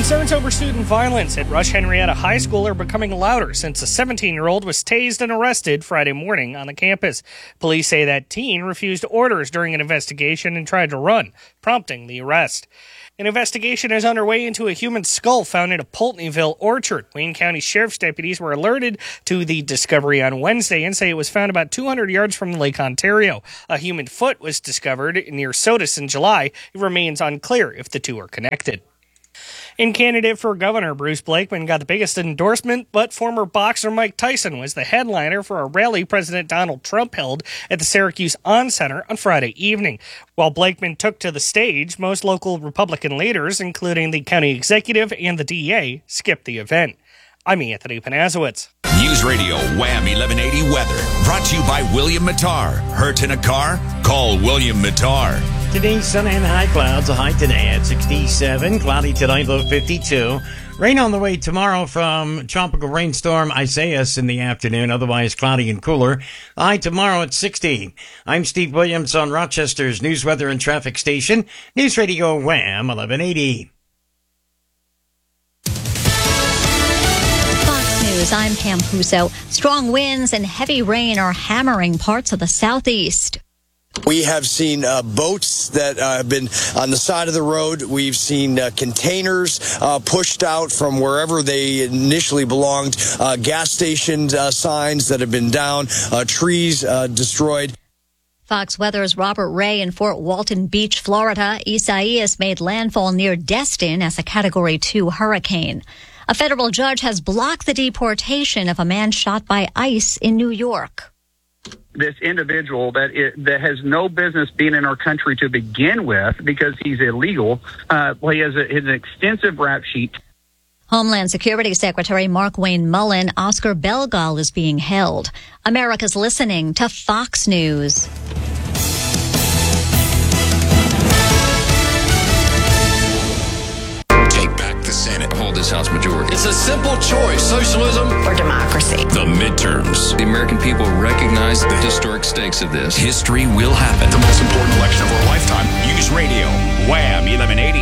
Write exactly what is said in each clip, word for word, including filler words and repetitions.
Concerns over student violence at Rush Henrietta High School are becoming louder since a seventeen-year-old was tased and arrested Friday morning on the campus. Police say that teen refused orders during an investigation and tried to run, prompting the arrest. An investigation is underway into a human skull found in a Pulteneyville orchard. Wayne County Sheriff's deputies were alerted to the discovery on Wednesday and say it was found about two hundred yards from Lake Ontario. A human foot was discovered near Sodus in July. It remains unclear if the two are connected. And candidate for governor Bruce Blakeman got the biggest endorsement, but former boxer Mike Tyson was the headliner for a rally President Donald Trump held at the Syracuse On Center on Friday evening. While Blakeman took to the stage, most local Republican leaders, including the county executive and the D A, skipped the event. I'm Anthony Panazowitz. News Radio Wham eleven eighty weather, brought to you by William Mattar. Hurt in a car? Call William Mattar. Today, sun and high clouds. A high today at sixty-seven. Cloudy tonight, low fifty-two. Rain on the way tomorrow from tropical rainstorm Isaias in the afternoon. Otherwise, cloudy and cooler. High tomorrow at sixty. I'm Steve Williams on Rochester's News, Weather, and Traffic Station. News Radio Wham eleven eighty. Fox News, I'm Pam Puso. Strong winds and heavy rain are hammering parts of the southeast. We have seen uh, boats that uh, have been on the side of the road. We've seen uh, containers uh, pushed out from wherever they initially belonged, uh, gas station uh, signs that have been down, uh, trees uh, destroyed. Fox Weather's Robert Ray in Fort Walton Beach, Florida. Isaias made landfall near Destin as a Category two hurricane. A federal judge has blocked the deportation of a man shot by ICE in New York. This individual that it, that has no business being in our country to begin with because he's illegal. Uh, well, he has, a, he has an extensive rap sheet. Homeland Security Secretary Mark Wayne Mullen, Oscar Belgal is being held. America's listening to Fox News. Senate hold this House majority. It's a simple choice, socialism or democracy. The midterms. The American people recognize the historic stakes of this. History will happen. The most important election of our lifetime. News Radio, Wham eleven eighty.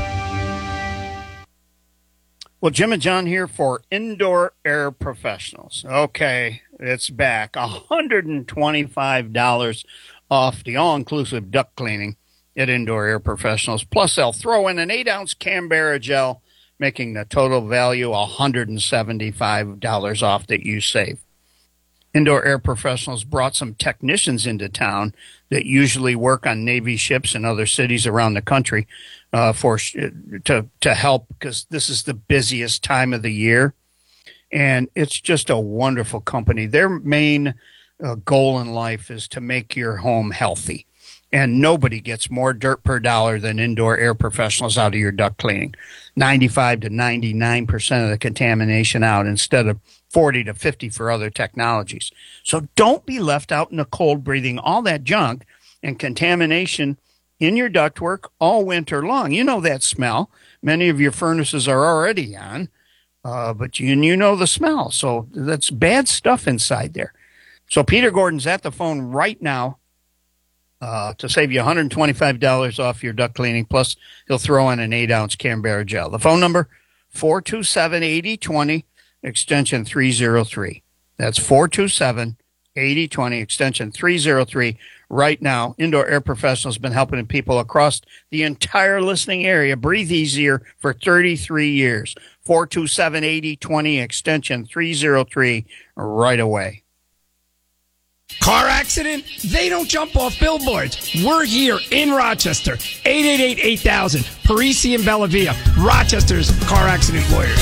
Well, Jim and John here for Indoor Air Professionals. Okay, it's back. one hundred twenty-five dollars off the all-inclusive duct cleaning at Indoor Air Professionals. Plus, they'll throw in an eight-ounce Canberra gel, making the total value one hundred seventy-five dollars off that you save. Indoor Air Professionals brought some technicians into town that usually work on Navy ships in other cities around the country uh, for to to help, because this is the busiest time of the year. And it's just a wonderful company. Their main uh, goal in life is to make your home healthy. And nobody gets more dirt per dollar than Indoor Air Professionals out of your duct cleaning. ninety-five to ninety-nine percent of the contamination out instead of forty to fifty for other technologies. So don't be left out in the cold breathing all that junk and contamination in your ductwork all winter long. You know that smell. Many of your furnaces are already on, uh, but you, you know the smell. So that's bad stuff inside there. So Peter Gordon's at the phone right now. Uh, to save you one hundred twenty-five dollars off your duct cleaning, plus he'll throw in an eight-ounce Canberra gel. The phone number, four two seven, eight zero two zero, extension three oh three. That's four two seven, eight zero two zero, extension three oh three. Right now, Indoor Air Professionals have been helping people across the entire listening area breathe easier for thirty-three years. four two seven, eight zero two zero, extension three oh three, right away. Car accident? They don't jump off billboards. We're here in Rochester. eight eight eight, eight thousand. Parisi and Bellavia. Rochester's car accident lawyers.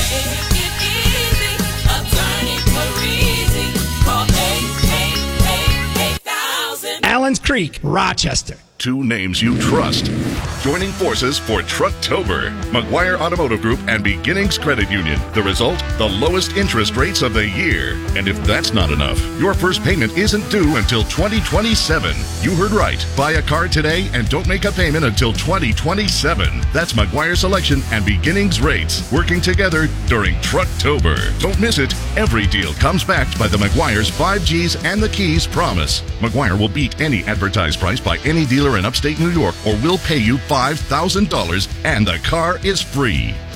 Allen's Creek, Rochester. Two names you trust. Joining forces for Trucktober. McGuire Automotive Group and Beginnings Credit Union. The result? The lowest interest rates of the year. And if that's not enough, your first payment isn't due until twenty twenty-seven. You heard right. Buy a car today and don't make a payment until twenty twenty-seven. That's McGuire Selection and Beginnings Rates. Working together during Trucktober. Don't miss it. Every deal comes backed by the McGuire's five G's and the Keys promise. McGuire will beat any advertised price by any dealer in upstate New York or will pay you five thousand dollars and the car is free.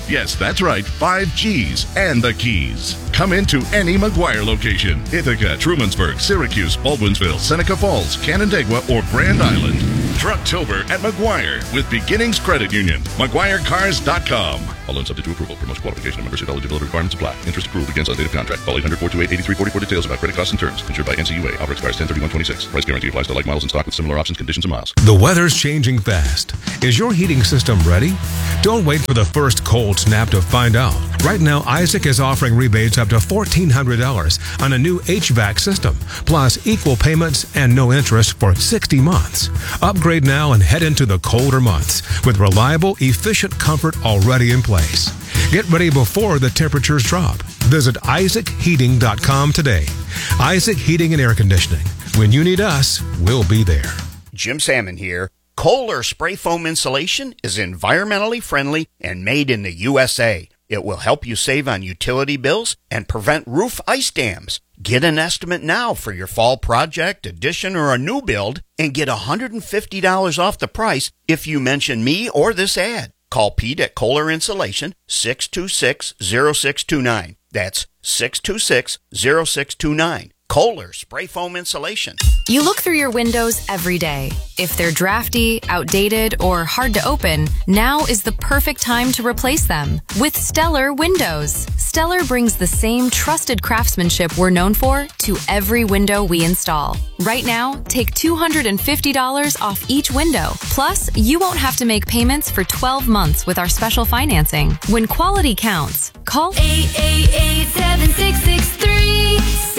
Yes, that's right, five G's and the keys. Come into any McGuire location. Ithaca, Trumansburg, Syracuse, Baldwinsville, Seneca Falls, Canandaigua, or Grand Island. Trucktober at McGuire with Beginnings Credit Union. McGuire Cars dot com. All loans subject to approval. Promotion qualification and membership eligibility requirements apply. Interest accrual begins on date of contract. Call eight hundred, four two eight, eight three four zero for details about credit costs and terms. Insured by N C U A. Offer expires ten thirty-one twenty-six. Price guarantee applies to like models in stock with similar options, conditions, and miles. The weather's changing fast. Is your heating system ready? Don't wait for the first cold snap to find out. Right now, Isaac is offering rebates up to fourteen hundred dollars on a new H V A C system, plus equal payments and no interest for sixty months. Upgrade now and head into the colder months with reliable, efficient comfort already in place. Get ready before the temperatures drop. Visit Isaac Heating dot com today. Isaac Heating and Air Conditioning. When you need us, we'll be there. Jim Salmon here. Kohler Spray Foam Insulation is environmentally friendly and made in the U S A. It will help you save on utility bills and prevent roof ice dams. Get an estimate now for your fall project, addition, or a new build, and get one hundred fifty dollars off the price if you mention me or this ad. Call Pete at Kohler Insulation, six two six, zero six two nine. That's six two six, zero six two nine. Kohler Spray Foam Insulation. You look through your windows every day. If they're drafty, outdated, or hard to open, now is the perfect time to replace them with Stellar Windows. Stellar brings the same trusted craftsmanship we're known for to every window we install. Right now, take two hundred fifty dollars off each window. Plus, you won't have to make payments for twelve months with our special financing. When quality counts, call eight eight eight, seven six six three.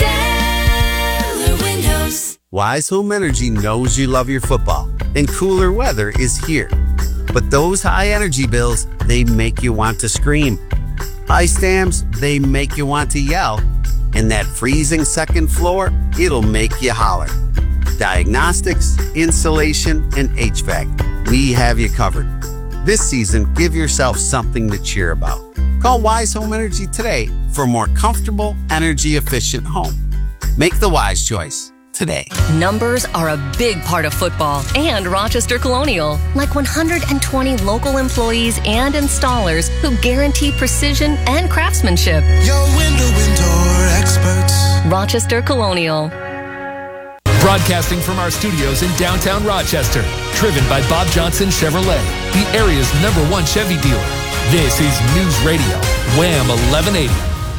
Wise Home Energy knows you love your football, and cooler weather is here. But those high energy bills, they make you want to scream. Ice dams, they make you want to yell. And that freezing second floor, it'll make you holler. Diagnostics, insulation, and H V A C, we have you covered. This season, give yourself something to cheer about. Call Wise Home Energy today for a more comfortable, energy-efficient home. Make the wise choice today. Numbers are a big part of football and Rochester Colonial, like one hundred twenty local employees and installers who guarantee precision and craftsmanship. Your window and door experts. Rochester Colonial. Broadcasting from our studios in downtown Rochester, driven by Bob Johnson Chevrolet, the area's number one Chevy dealer. This is News Radio, Wham eleven eighty.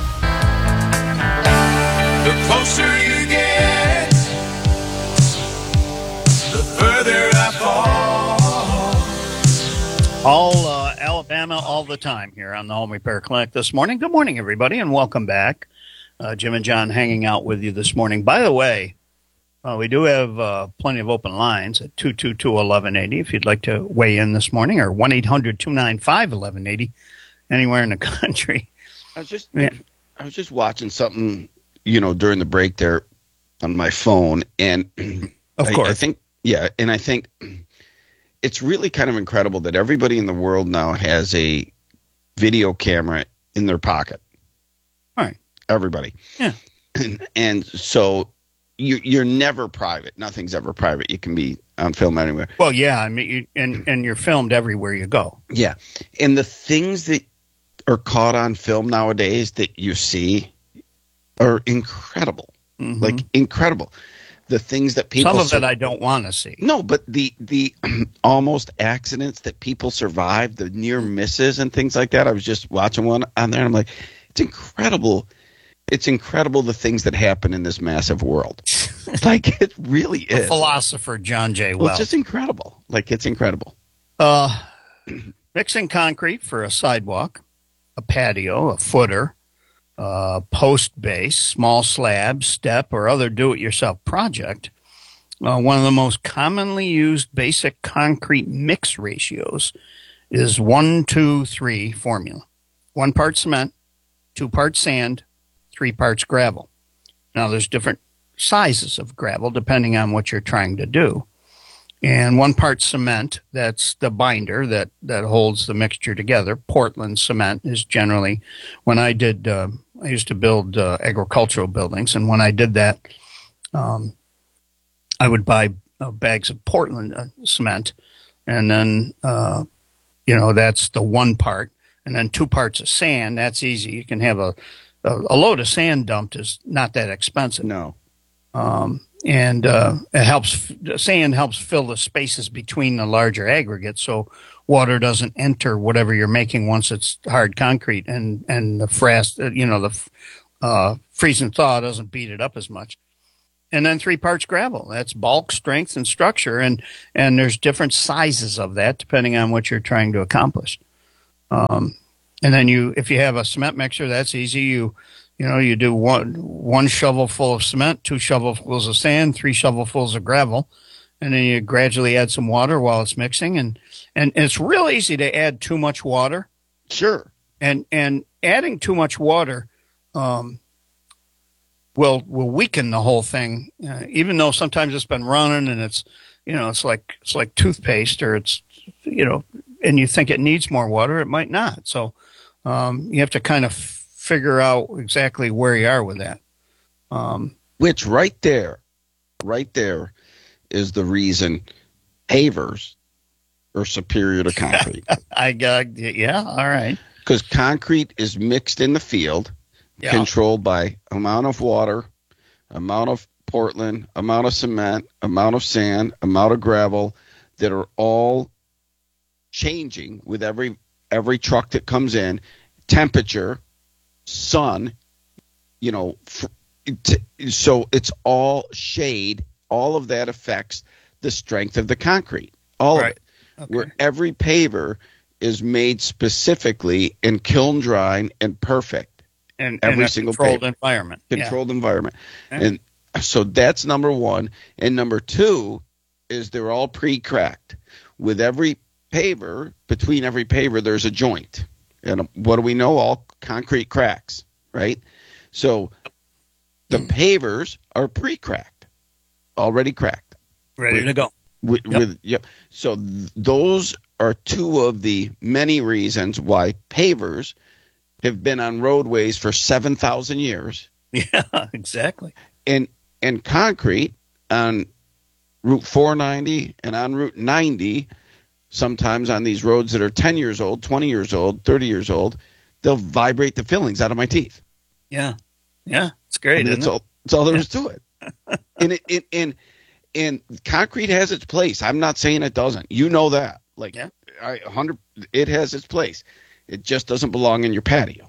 The closer you get, the further I fall. All uh, Alabama all the time here on the Home Repair Clinic this morning. Good morning, everybody, and welcome back. Uh, Jim and John hanging out with you this morning. By the way, uh, we do have uh, plenty of open lines at two two two, eleven eighty if you'd like to weigh in this morning, or one eight hundred, two nine five, eleven eighty anywhere in the country. I was just, yeah. I was just watching something, you know, during the break there on my phone, and of I, course, I think, yeah, and I think it's really kind of incredible that everybody in the world now has a video camera in their pocket. All right, everybody, yeah, and, and so you you're never private. Nothing's ever private. You can be on film anywhere. Well, yeah, I mean, you, and and you're filmed everywhere you go. Yeah, and the things that are caught on film nowadays that you see are incredible, mm-hmm. like incredible. The things that people some of sur- it I don't want to see. No, but the the almost accidents that people survive, the near misses and things like that. I was just watching one on there, and I'm like, it's incredible. It's incredible the things that happen in this massive world. Like it really is. The philosopher John J. Wells. Well, it's just incredible. Like it's incredible. Uh, mixing concrete for a sidewalk, a patio, a footer. Uh, post base, small slab, step, or other do-it-yourself project. Uh, one of the most commonly used basic concrete mix ratios is one, two, three formula. One part cement, two parts sand, three parts gravel. Now, there's different sizes of gravel depending on what you're trying to do. And one part cement, that's the binder that, that holds the mixture together. Portland cement is generally, when I did, uh, I used to build uh, agricultural buildings, and when I did that, um, I would buy uh, bags of Portland uh, cement, and then, uh, you know, that's the one part. and then two parts of sand. That's easy. You can have a, a, a load of sand dumped is not that expensive. No. Um, and uh, it helps, sand helps fill the spaces between the larger aggregates so water doesn't enter whatever you're making once it's hard concrete, and, and the frost, you know, the uh, freeze and thaw doesn't beat it up as much. And then three parts gravel. That's bulk, strength, and structure. And, and there's different sizes of that depending on what you're trying to accomplish. Um, and then you, if you have a cement mixer, that's easy. You, you know, you do one, one shovel full of cement, two shovelfuls of sand, three shovelfuls of gravel. And then you gradually add some water while it's mixing. And, and it's real easy to add too much water. Sure. And, and adding too much water, um, will will weaken the whole thing, uh, even though sometimes it's been running and it's, you know, it's like it's like toothpaste, or it's, you know, and you think it needs more water, it might not. So um, you have to kind of figure out exactly where you are with that. Um, Which right there, right there is the reason pavers are superior to concrete. I got, yeah, all right. Because concrete is mixed in the field. Yeah. Controlled by amount of water, amount of Portland, amount of cement, amount of sand, amount of gravel that are all changing with every every truck that comes in, temperature, sun, you know, t- so it's all shade. All of that affects the strength of the concrete. All right. of it. Okay. Where every paver is made specifically and kiln dried and perfect. And every in a single controlled paper. environment. Controlled yeah. environment. Okay. And so that's number one. And number two is they're all pre-cracked. With every paver, between every paver, there's a joint. And what do we know? All concrete cracks, right? So the pavers are pre-cracked, already cracked. Ready with, to go. With, yep. with yep. So th- those are two of the many reasons why pavers have been on roadways for seven thousand years. Yeah, exactly. And and concrete on Route four ninety and on Route ninety, sometimes on these roads that are ten years old, twenty years old, thirty years old, they'll vibrate the fillings out of my teeth. Yeah. Yeah, it's great. And isn't that's it? all that's all there is to it. and it, it and and concrete has its place. I'm not saying it doesn't. You know that. Like yeah. I one hundred it has its place. It just doesn't belong in your patio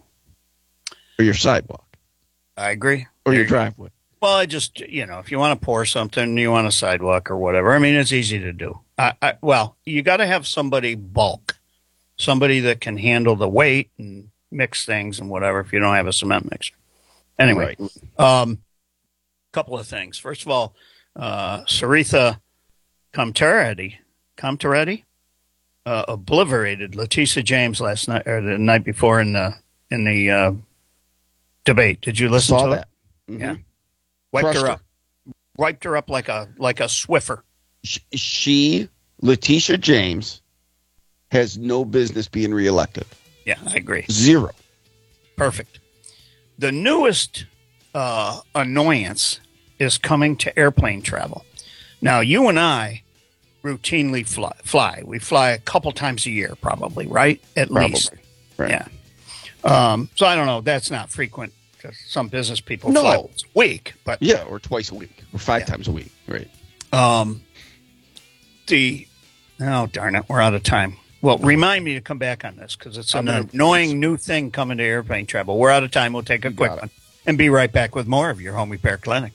or your sidewalk. I agree. Or your driveway. Well, I just, you know, if you want to pour something, you want a sidewalk or whatever. I mean, it's easy to do. I, I, well, you got to have somebody bulk, somebody that can handle the weight and mix things and whatever if you don't have a cement mixer. Anyway, a right. um, couple of things. First of all, uh, Saritha Comteretti, Comteretti? Uh, obliterated Letitia James last night or the night before in the in the uh, debate. Did you listen Saw to that? it? Mm-hmm. Yeah, wiped Crushed her her. up, wiped her up like a like a Swiffer. She, she Letitia James has no business being reelected. Yeah, I agree. Zero. Perfect. The newest uh, annoyance is coming to airplane travel. Now, you and I routinely fly. fly. We fly a couple times a year, probably, right? At Probably. least. Right. Yeah. Um, so I don't know. That's not frequent. Some business people No. fly once a week, but Yeah, or twice a week, or five Yeah. times a week. Right. um, the oh darn it, we're out of time. Well, remind me to come back on this because it's an I'm gonna- annoying new thing coming to airplane travel. We're out of time. We'll take a quick got it. one and be right back with more of your home repair clinic.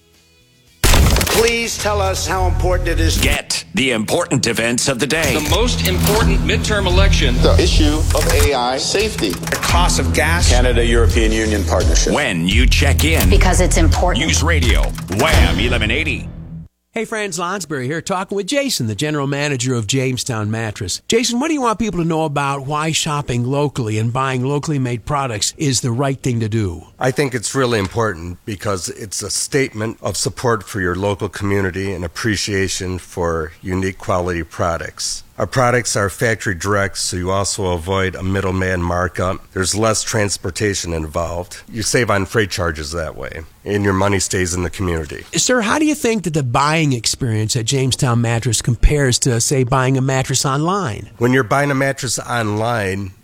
Please tell us how important it is. Get the important events of the day. The most important midterm election. The issue of A I safety. The cost of gas. Canada-European Union partnership. When you check in. Because it's important. News Radio, Wham eleven eighty. Hey, Franz Lonsberry here, talking with Jason, the general manager of Jamestown Mattress. Jason, what do you want people to know about why shopping locally and buying locally made products is the right thing to do? I think it's really important because it's a statement of support for your local community and appreciation for unique quality products. Our products are factory direct, so you also avoid a middleman markup. There's less transportation involved. You save on freight charges that way, and your money stays in the community. Sir, how do you think that the buying experience at Jamestown Mattress compares to, say, buying a mattress online? When you're buying a mattress online,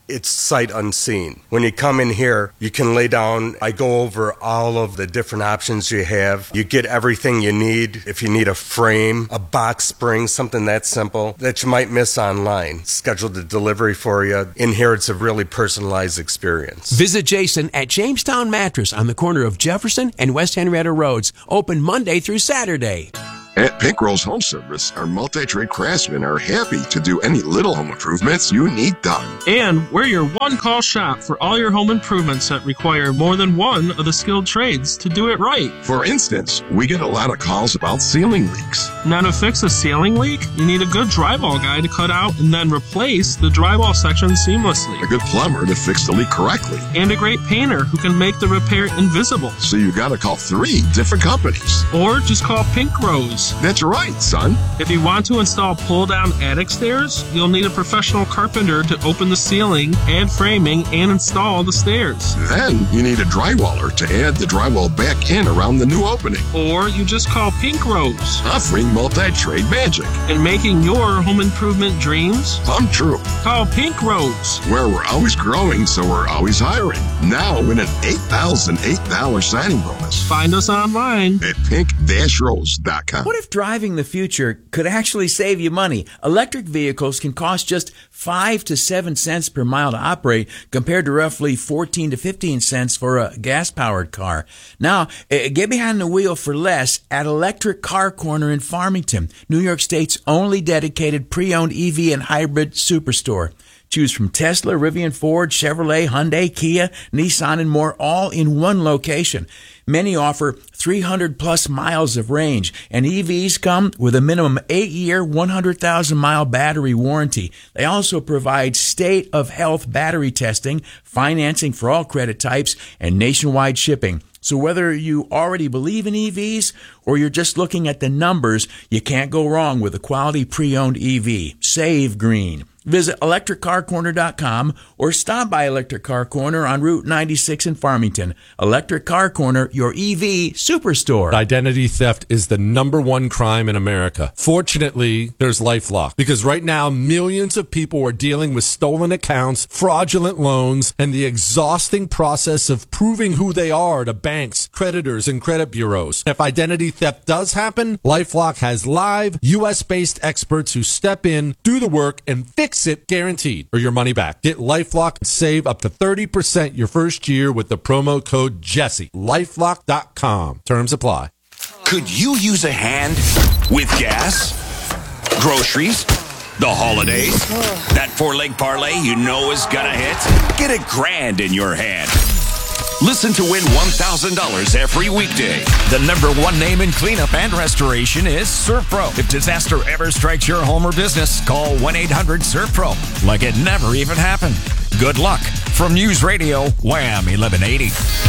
it's sight unseen. When you come in here, you can lay down. I go over all of the different options you have. You get everything you need. If you need a frame, a box spring, something that simple that you might miss online, schedule the delivery for you. In here, it's a really personalized experience. Visit Jason at Jamestown Mattress on the corner of Jefferson and West Henrietta Roads. Open Monday through Saturday. At Pink Rose Home Service, our multi-trade craftsmen are happy to do any little home improvements you need done. And we're your one-call shop for all your home improvements that require more than one of the skilled trades to do it right. For instance, we get a lot of calls about ceiling leaks. Now to fix a ceiling leak, you need a good drywall guy to cut out and then replace the drywall section seamlessly. A good plumber to fix the leak correctly. And a great painter who can make the repair invisible. So you gotta call three different companies. Or just call Pink Rose. That's right, son. If you want to install pull-down attic stairs, you'll need a professional carpenter to open the ceiling, add framing, and install the stairs. Then you need a drywaller to add the drywall back in around the new opening. Or you just call Pink Rose. Offering multi-trade magic. And making your home improvement dreams come true. Call Pink Rose. Where we're always growing, so we're always hiring. Now with an eight thousand eight dollars signing bonus. Find us online at pink dash rose dot com. What if driving the future could actually save you money? Electric vehicles can cost just five to seven cents per mile to operate compared to roughly fourteen to fifteen cents for a gas-powered car. Now, get behind the wheel for less at Electric Car Corner in Farmington, New York State's only dedicated pre-owned E V and hybrid superstore. Choose from Tesla, Rivian, Ford, Chevrolet, Hyundai, Kia, Nissan, and more, all in one location. Many offer three hundred plus miles of range, and E Vs come with a minimum eight-year, one hundred thousand mile battery warranty. They also provide state-of-health battery testing, financing for all credit types, and nationwide shipping. So whether you already believe in E Vs or you're just looking at the numbers, you can't go wrong with a quality pre-owned E V. Save green. Visit electric car corner dot com or stop by Electric Car Corner on Route ninety-six in Farmington. Electric Car Corner, your E V superstore. Identity theft is the number one crime in America. Fortunately, there's LifeLock, because right now millions of people are dealing with stolen accounts, fraudulent loans, and the exhausting process of proving who they are to banks, creditors, and credit bureaus. If identity theft does happen, LifeLock has live U S-based experts who step in, do the work, and fix it guaranteed, or your money back. Get LifeLock and save up to thirty percent your first year with the promo code Jesse. lifelock dot com. Terms apply. Could you use a hand with gas, groceries, the holidays, that four-leg parlay you know is gonna hit? Get a grand in your hand. Listen to win one thousand dollars every weekday. The number one name in cleanup and restoration is ServPro. If disaster ever strikes your home or business, call one eight hundred serve pro like it never even happened. Good luck. From News Radio, Wham eleven eighty.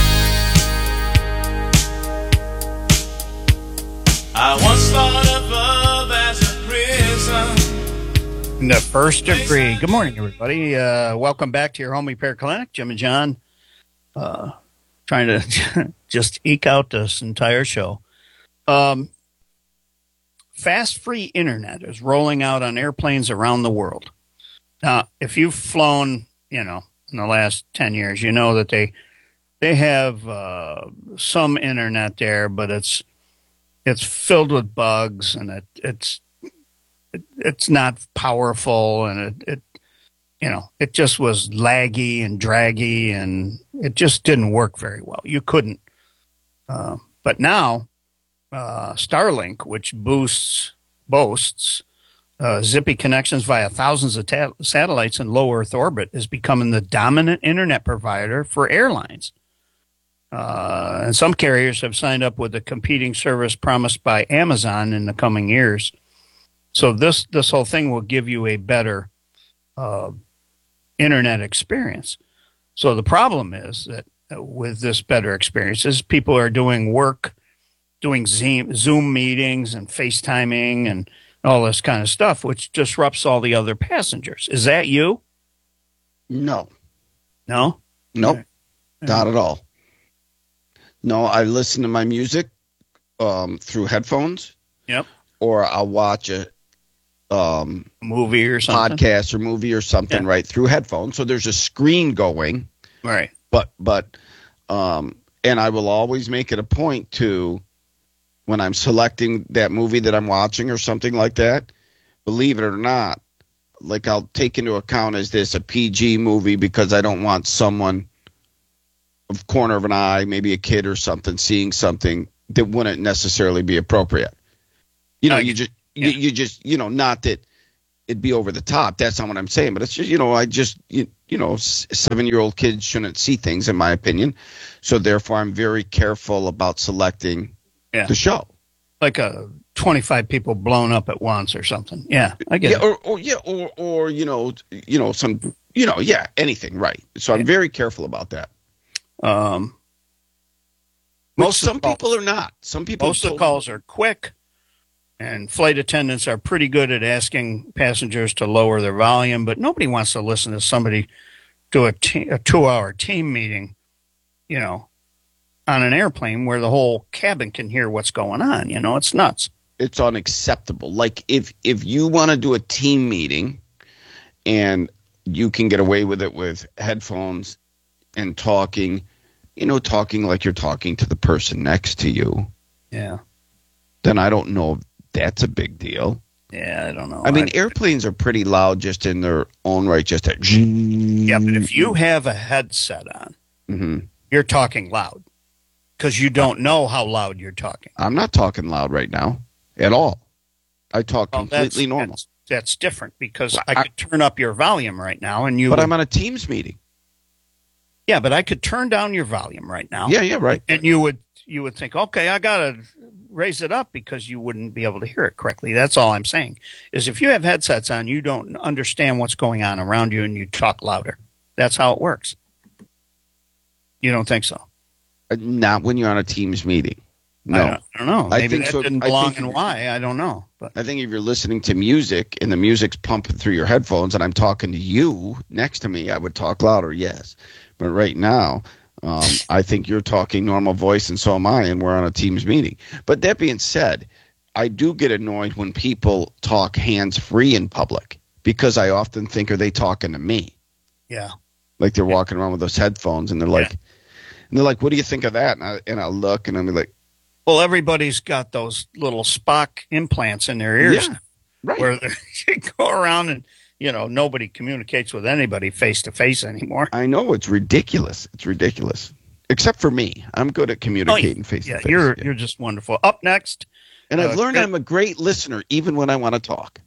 I once thought of love as a prison. In the first degree. Good morning, everybody. Uh, welcome back to your home repair clinic. Jim and John. Uh, trying to just eke out this entire show. Um, fast free internet is rolling out on airplanes around the world. Now, if you've flown, you know, in the last ten years, you know that they they have uh, some internet there, but it's it's filled with bugs, and it it's it, it's not powerful, and it, it you know, it just was laggy and draggy, and it just didn't work very well. You couldn't. Uh, but now, uh, Starlink, which boosts, boasts uh, zippy connections via thousands of ta- satellites in low Earth orbit, is becoming the dominant internet provider for airlines. Uh, and some carriers have signed up with the competing service promised by Amazon in the coming years. So this this whole thing will give you a better uh, internet experience. So the problem is that with this better experience is people are doing work, doing Zoom, Zoom meetings and FaceTiming and all this kind of stuff, which disrupts all the other passengers. Is that you? No. No? Nope. Not at all. No, I listen to my music um, through headphones. Yep. Or I'll watch a um, movie or something, podcast or movie or something, yeah. right, through headphones. So there's a screen going, right? But but, um, and I will always make it a point to, when I'm selecting that movie that I'm watching or something like that, believe it or not, like I'll take into account, is this a P G movie, because I don't want someone of corner of an eye, maybe a kid or something, seeing something that wouldn't necessarily be appropriate. You know, uh, you just, yeah. you, you just, you know, not that it'd be over the top. That's not what I'm saying. But it's just, you know, I just, you, you know, seven-year-old kids shouldn't see things, in my opinion. So therefore, I'm very careful about selecting yeah. the show. Like a twenty-five people blown up at once or something. Yeah, I get yeah, it. Or, or yeah, or or you know, you know, some, you know, yeah, anything, right? So I'm very careful about that. Um, most some calls, people are not. Some people. Most of the calls are quick, and flight attendants are pretty good at asking passengers to lower their volume. But nobody wants to listen to somebody do a, te- a two-hour team meeting, you know, on an airplane where the whole cabin can hear what's going on. You know, it's nuts. It's unacceptable. Like if if you want to do a team meeting, and you can get away with it with headphones and talking, you know, talking like you're talking to the person next to you. Yeah. Then I don't know if that's a big deal. Yeah, I don't know. I mean, I, airplanes are pretty loud just in their own right. Just a yeah, but if you have a headset on, mm-hmm. you're talking loud because you don't know how loud you're talking. I'm not talking loud right now at all. I talk well, completely that's, normal. That's, that's different because I, I could turn up your volume right now, and you. But would, I'm on a Teams meeting. Yeah, but I could turn down your volume right now. Yeah, yeah, right. And you would you would think, okay, I gotta raise it up because you wouldn't be able to hear it correctly. That's all I'm saying. Is if you have headsets on, you don't understand what's going on around you, and you talk louder. That's how it works. You don't think so? Uh, not when you're on a Teams meeting. No, I don't, I don't know. Maybe I think that so, didn't belong in why. I don't know. But I think if you're listening to music and the music's pumping through your headphones, and I'm talking to you next to me, I would talk louder. Yes. But right now, um, I think you're talking normal voice, and so am I, and we're on a Teams meeting. But that being said, I do get annoyed when people talk hands-free in public, because I often think, are they talking to me? Yeah. Like they're walking around with those headphones, and they're like, yeah. and they're like, what do you think of that? And I, and I look, and I'm like, well, everybody's got those little Spock implants in their ears, yeah, right. where they go around and, you know, nobody communicates with anybody face to face anymore. I know, it's ridiculous. It's ridiculous. Except for me, I'm good at communicating face yeah, to face. You're yeah. you're just wonderful. Up next, and I've uh, learned I'm a great listener, even when I want to talk.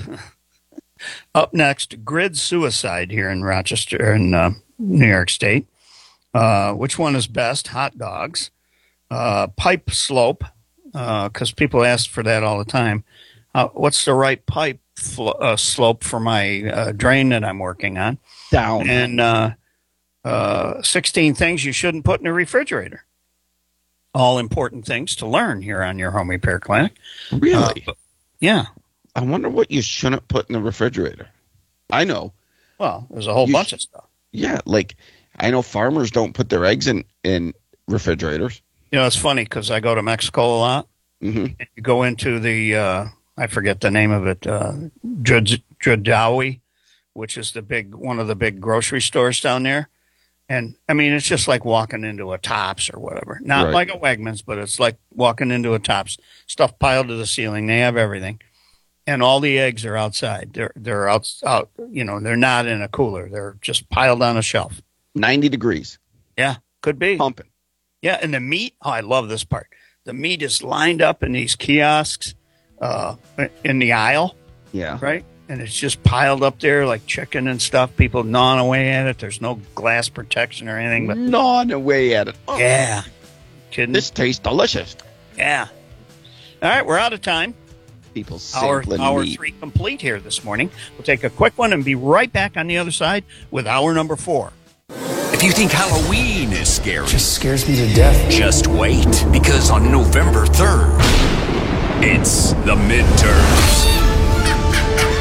Up next, grid suicide here in Rochester, in uh, New York State. Uh, which one is best? Hot dogs, uh, pipe slope, because uh, people ask for that all the time. Uh, what's the right pipe fl- uh, slope for my uh, drain that I'm working on? Down. And uh, uh, sixteen things you shouldn't put in a refrigerator. All important things to learn here on your home repair clinic. Really? Uh, yeah. I wonder what you shouldn't put in the refrigerator. I know. Well, there's a whole you bunch sh- of stuff. Yeah, like I know farmers don't put their eggs in, in refrigerators. You know, it's funny because I go to Mexico a lot. Mm-hmm. And you go into the, uh, I forget the name of it, uh, Dradawi, which is the big one of the big grocery stores down there. And, I mean, it's just like walking into a Tops or whatever. Not Right. like a Wegmans, but it's like walking into a Tops. Stuff piled to the ceiling. They have everything. And all the eggs are outside. They're they're out, out. You know, they're not in a cooler. They're just piled on a shelf. ninety degrees. Yeah, could be. Pumping. Yeah, and the meat, oh, I love this part. The meat is lined up in these kiosks uh, in the aisle. Yeah. Right? And it's just piled up there like chicken and stuff. People gnawing away at it. There's no glass protection or anything. But gnawing away at it. Oh. Yeah. Kidding? This tastes delicious. Yeah. All right, we're out of time. People Hour, sampling hour meat. three complete here this morning. We'll take a quick one and be right back on the other side with hour number four. If you think Halloween is scary, Just scares me to death. just wait, because on November third, it's the midterms.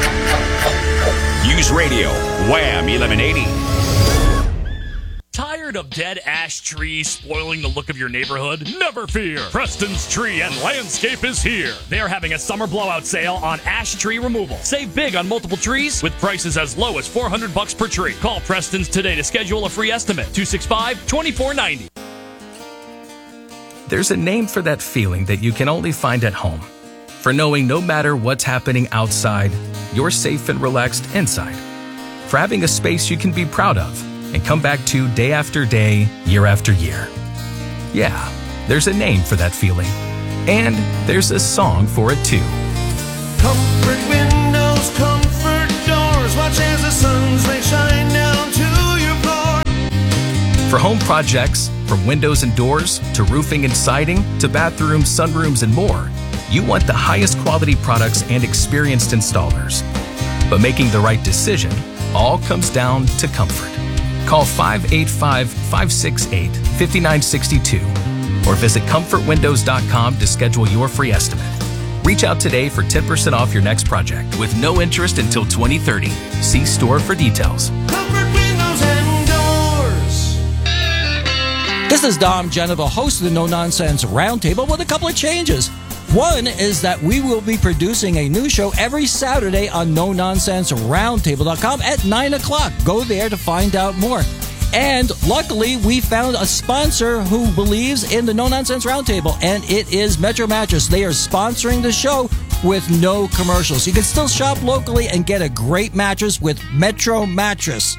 Use radio, Wham eleven eighty. Tired Tired of dead ash trees spoiling the look of your neighborhood? Never fear. Preston's Tree and Landscape is here. They are having a summer blowout sale on ash tree removal. Save big on multiple trees with prices as low as four hundred bucks per tree. Call Preston's today to schedule a free estimate. two six five, two four nine zero. There's a name for that feeling that you can only find at home. For knowing no matter what's happening outside, you're safe and relaxed inside. For having a space you can be proud of and come back to day after day, year after year. Yeah, there's a name for that feeling. And there's a song for it too. Comfort windows, comfort doors. Watch as the sun's rays shine down to your floor. For home projects, from windows and doors to roofing and siding to bathrooms, sunrooms, and more, you want the highest quality products and experienced installers. But making the right decision all comes down to comfort. Call five eight five, five six eight, five nine six two or visit comfort windows dot com to schedule your free estimate. Reach out today for ten percent off your next project with no interest until twenty thirty. See store for details. Comfort windows and doors. This is Dom Jenna, the host of the No Nonsense Roundtable, with a couple of changes. One is that we will be producing a new show every Saturday on no nonsense roundtable dot com at nine o'clock. Go there to find out more. And luckily, we found a sponsor who believes in the No Nonsense Roundtable, and it is Metro Mattress. They are sponsoring the show with no commercials. You can still shop locally and get a great mattress with Metro Mattress.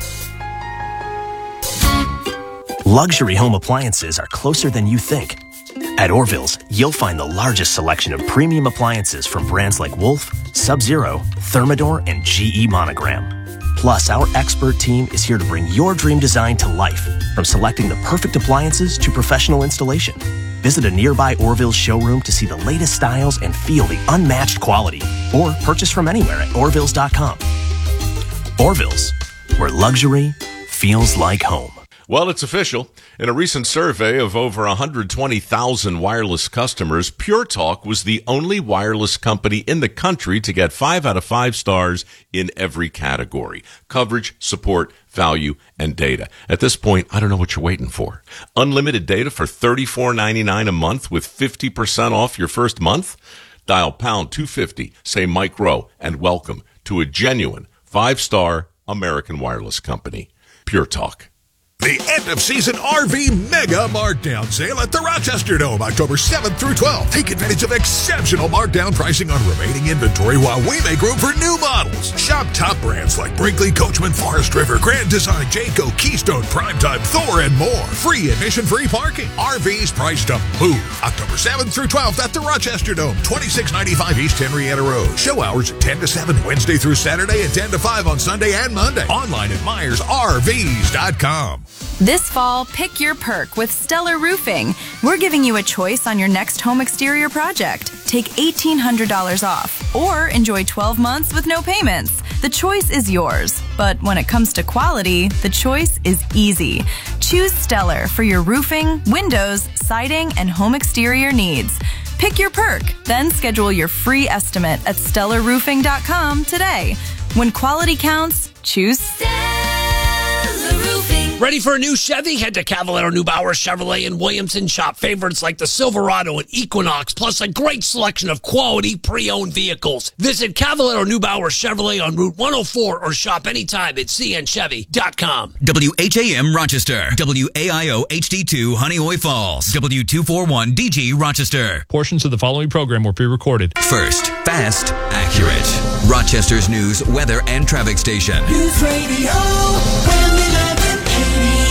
Luxury home appliances are closer than you think. At Orville's, you'll find the largest selection of premium appliances from brands like Wolf, Sub-Zero, Thermador, and G E Monogram. Plus, our expert team is here to bring your dream design to life, from selecting the perfect appliances to professional installation. Visit a nearby Orville's showroom to see the latest styles and feel the unmatched quality, or purchase from anywhere at orvilles dot com. Orville's, where luxury feels like home. Well, it's official. In a recent survey of over one hundred twenty thousand wireless customers, Pure Talk was the only wireless company in the country to get five out of five stars in every category: coverage, support, value, and data. At this point, I don't know what you're waiting for. Unlimited data for thirty-four ninety-nine a month with fifty percent off your first month? Dial pound two fifty, say Mike Rowe, and welcome to a genuine five-star American wireless company. Pure Talk. The end-of-season R V Mega Markdown Sale at the Rochester Dome, October seventh through twelfth. Take advantage of exceptional markdown pricing on remaining inventory while we make room for new models. Shop top brands like Brinkley, Coachman, Forest River, Grand Design, Jayco, Keystone, Primetime, Thor, and more. Free admission-free parking. R Vs priced to move. October seventh through twelfth at the Rochester Dome, twenty-six ninety-five East Henrietta Road. Show hours ten to seven Wednesday through Saturday and ten to five on Sunday and Monday. Online at myers r vs dot com. This fall, pick your perk with Stellar Roofing. We're giving you a choice on your next home exterior project. Take eighteen hundred dollars off or enjoy twelve months with no payments. The choice is yours. But when it comes to quality, the choice is easy. Choose Stellar for your roofing, windows, siding, and home exterior needs. Pick your perk, then schedule your free estimate at stellar roofing dot com today. When quality counts, choose Stellar Roofing. Ready for a new Chevy? Head to Cavallaro Neubauer Chevrolet in Williamson. Shop favorites like the Silverado and Equinox, plus a great selection of quality pre-owned vehicles. Visit Cavallaro Neubauer Chevrolet on Route one oh four or shop anytime at c n chevy dot com. W H A M Rochester. W A I O H D two Honeoye Falls. W two forty-one D G Rochester. Portions of the following program were pre-recorded. First, fast, accurate. Rochester's news, weather, and traffic station. News Radio eleven eighty.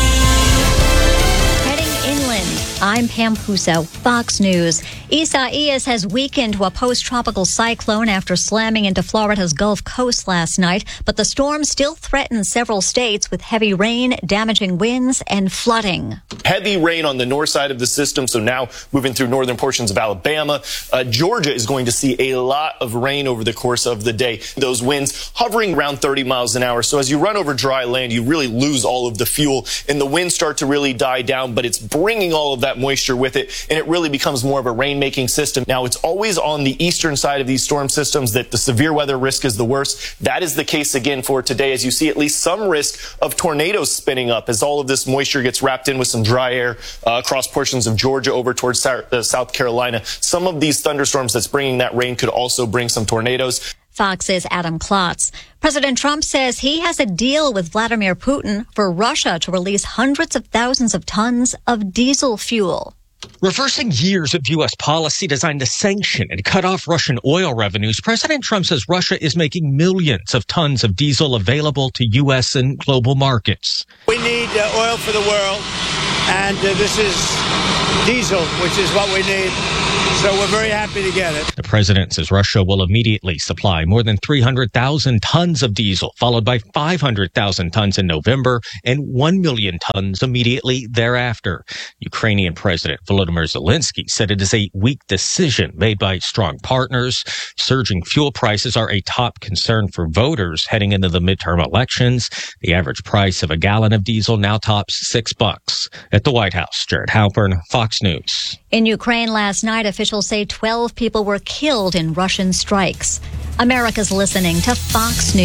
Heading inland, I'm Pam Puso, Fox News. Isaias has weakened to a post-tropical cyclone after slamming into Florida's Gulf Coast last night, but the storm still threatens several states with heavy rain, damaging winds, and flooding. Heavy rain on the north side of the system, so now moving through northern portions of Alabama. Uh, Georgia is going to see a lot of rain over the course of the day. Those winds hovering around thirty miles an hour. So as you run over dry land, you really lose all of the fuel, and the winds start to really die down, but it's bringing all of that moisture moisture with it, and it really becomes more of a rain-making system. Now, it's always on the eastern side of these storm systems that the severe weather risk is the worst. That is the case again for today, as you see at least some risk of tornadoes spinning up as all of this moisture gets wrapped in with some dry air uh, across portions of Georgia over towards South, uh, South Carolina. Some of these thunderstorms that's bringing that rain could also bring some tornadoes. Fox's Adam Klotz. President Trump says he has a deal with Vladimir Putin for Russia to release hundreds of thousands of tons of diesel fuel. Reversing years of U S policy designed to sanction and cut off Russian oil revenues, President Trump says Russia is making millions of tons of diesel available to U S and global markets. We need uh, oil for the world, and uh, this is diesel, which is what we need. So we're very happy to get it. The president says Russia will immediately supply more than three hundred thousand tons of diesel, followed by five hundred thousand tons in November and one million tons immediately thereafter. Ukrainian President Volodymyr Zelensky said it is a weak decision made by strong partners. Surging fuel prices are a top concern for voters heading into the midterm elections. The average price of a gallon of diesel now tops six bucks. At the White House, Jared Halpern, Fox News. In Ukraine last night, officials say twelve people were killed in Russian strikes. America's listening to Fox News.